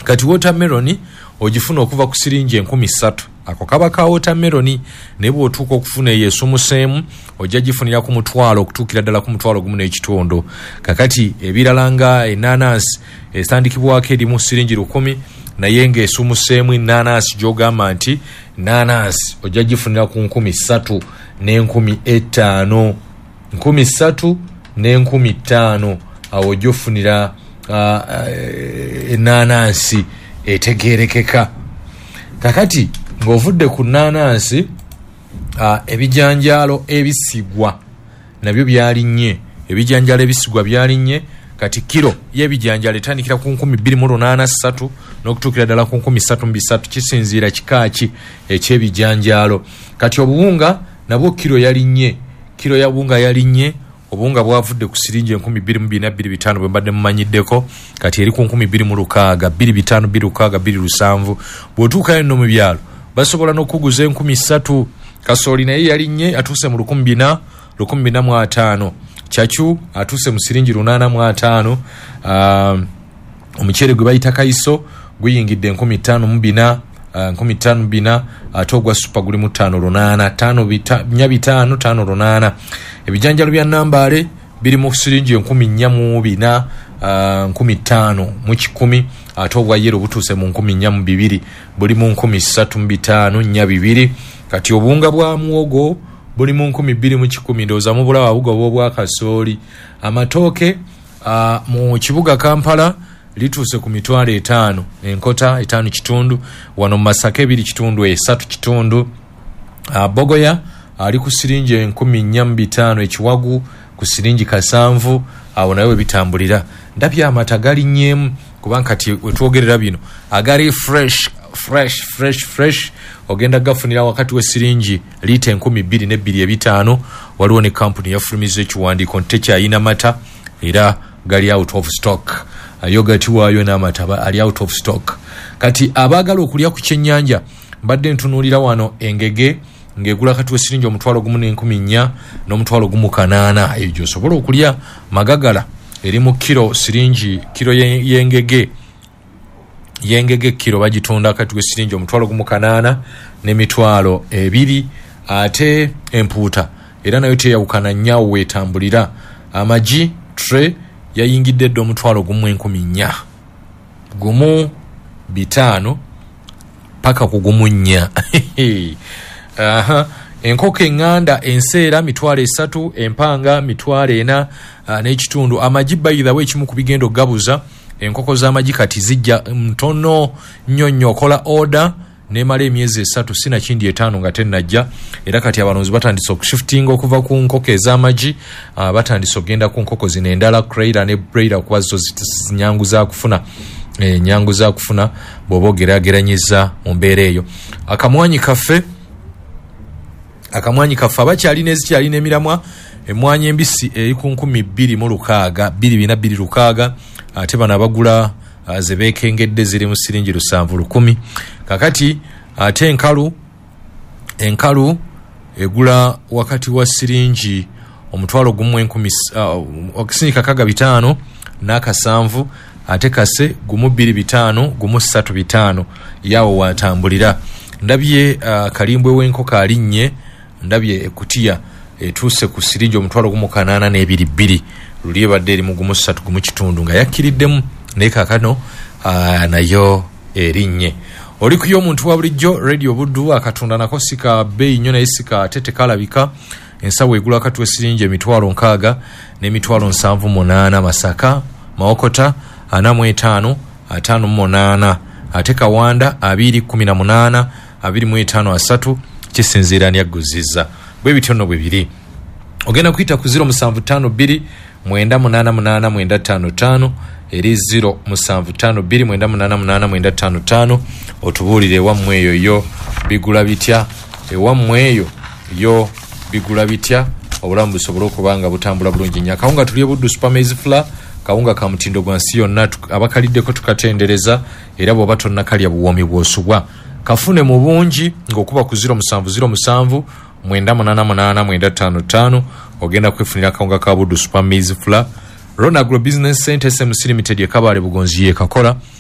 kati watermelon ogifuna okuva ku siringi 13,000 ako kaba ka watermelon ne bwotuuka okufuna yeesumuseemu ojja gifunira ku mutwalo okutuukira ddala ku mutwalo gumu n'ekitondo. Kakati ebirala nga enanasi esandikibwako eri mu siringi 10,000 naye ng'esumuseemu enanasi gy'ogamba nti nanasi ojja gifunira ku 3,000 n'enkumi 5 n'enkumi 5 awo gyofunira enanasi etegerekeka. Kakati ng'ovudde ku nanasi ebijanjalo ebisigwa nabyo byalinnye. Ebijanjalo ebisigwa byalinnye kati kilo y'ebijanjalo etandikira ku 2,883 n'okutuukira ddala ku 3,300 kisinziira kikaaki eky'ebijanjalo. Kati obuwunga nabwo kilo yalinnye. Kilo ya buwunga yalinnye. Obuwunga bwavudde ku siringi 22,205 bwe mbadde mumanyiddeko kati eri ku 26,000 25,207. Bw'otuukayo nno mu byalo basobola n'okuguza 3,000. Kasooli naye yalinnye atuuse mu 24,500. Chachu atuuse mu siringi 85. Omuceere gwe bayita kaiso guyingidde 5,400 5,400 ate ogwa super guli mu 5,800 5,800. Ebijanjalo bya Nambaale biri mu siringi 4,400 5,000 mu 10 ate obwa yero butuuse mu 4,200 buli mu 3,500 200. Kati obuwunga bwa muwogo buli mu 2,000 mu 10 ndowooza mubula wabuga obwa Kasooli. Amatooke mu kibuga Kampala lituuse ku 5,000 enkota 5 kitundu, wano Masaka 2 kitundu 3 kitundu. Bogoya ali ku siringi 14,500 ekiwagu ku siringi 7 awo nayo bitambulira. Ndabye amata galinnyeemu kubanga kati wetwogerera bino agali fresh ogenda gafunira wakati we siringi lita 12,205. Waliwo ne kampuni yafulumiza ekiwandiiko nti tekyayina mata era gali out of stock. Yogati waayo n'amata ali out of stock. Kati abaagala okulya ku kyennyanja mbadde ntunuulira wano engege ng'egula kati we siringi 1,400 n'N1,800. Eyo gy'osobola okulya magagala eri mu kilo siringi kilo y'engege kilo bagitunda kati we siringi 1,800 n'N2,200. Ate empuuta era nayo teyawukana nnyo weetambulira. Amagi tray yayingidde ddo 1,400 gumu 5 paka ku gumu 4. Enkoko enganda enseera 3,000 empanga 4,000 n'ekitundu. Amagi by the way kimu ku bigendo gabuza. Enkoko z'amagi kati zijja mtono nnyo okola order nemala emyezi 3 sina kindi 5 nga tennajja. Era kati abalonzi batandise okushiftinga okuva ku nkoko ez'amagi batandise okugenda ku nkoko zino endala Crater ne Braider kuba zo nyangu za kufuna nyangu za kufuna bw'oba ogerageranyiza mu mbeera eyo. Akamwanyi kaffe abakyalina ezikyalina emiramwa emmwanyi embisi eri ku 22,600 ate bano abagula ze beekengedde ziri mu siringi 7,10. Kakati ate enkalu egula wakati wa siringi 1,000 n'aka7 ate kase gumu 2,500 gumu 3,500 yawo watambulira. Ndabye kalimbwe w'enkoko alinnye ndabye ekutiya etuuse ku siringi 1,800 luli ebadde eri mu gumu 3 gumu kitundu nga yakkiriddemu naye kaakano nayo erinnye. Oli kuyo omuntu wa bulijjo Radio Buddu akatunda nako sika bbeeyi nnyo naye sika ate tekalabika. Ensawo egula kati we siringi 6,000 n'N7,800. Masaka Mawokota 45 58 ate Kawanda 218 253 kisinziira ani agguzizza. Bwe bityo nno bwe biri. Ogenda kuyita ku 0752988 955 eri 0752988 955 otubuulire ewammwe eyo yo bigula bitya, ewammwe eyo yo bigula bitya, obulamu busobole okuba nga butambula bulungi nnyo. Akawunga tuli Buddu Super Maize Flour, kawunga ka mutindo gwa nsi yonna abakaliddeko tukatendereza era bw'oba tonnakalya buwoomi bw'osubwa. Kafune mu bungi ng'okuba ku 0707 988 955 ogenda kwefunira akawunga ka Buddu Super Maize Flour. Rona Agro Business Center SMC Limited Kabale Bugonzi ye kakola